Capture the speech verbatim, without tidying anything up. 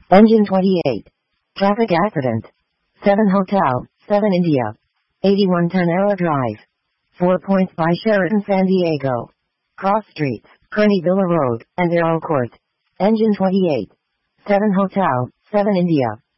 Engine twenty-eight. Traffic accident. seven Hotel, seven India. eighty-one Tanera Drive. Four Points by Sheraton San Diego. Cross Streets, Kearney Villa Road, and Arrow Court. Engine twenty-eight. seven Hotel, seven India.